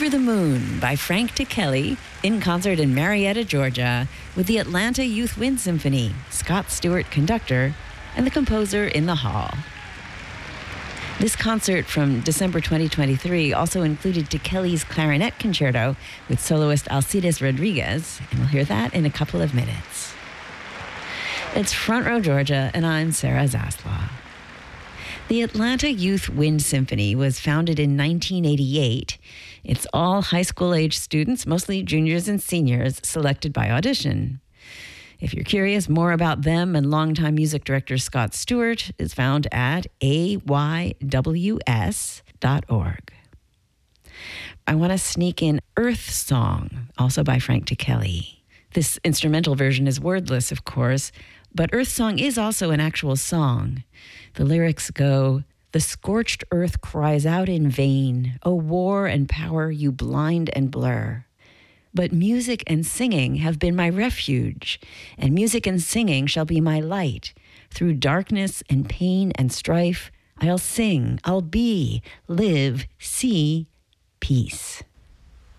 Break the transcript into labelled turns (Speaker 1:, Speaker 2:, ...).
Speaker 1: the Moon by Frank Ticheli in concert in Marietta, Georgia, with the Atlanta Youth Wind Symphony, Scott Stewart conductor, and the composer in the hall. This concert from December 2023 also included Ticheli's clarinet concerto with soloist Alcides Rodriguez, and we'll hear that in a couple of minutes. It's Front Row Georgia, and I'm Sarah Zaslaw. The Atlanta Youth Wind Symphony was founded in 1988. It's all high school age students, mostly juniors and seniors, selected by audition. If you're curious, more about them and longtime music director Scott Stewart is found at ayws.org. I want to sneak in Earth Song, also by Frank Ticheli. This instrumental version is wordless, of course, but Earth Song is also an actual song. The lyrics go, "The scorched earth cries out in vain, O war and power you blind and blur. But music and singing have been my refuge, and music and singing shall be my light. Through darkness and pain and strife, I'll sing, I'll be, live, see, peace."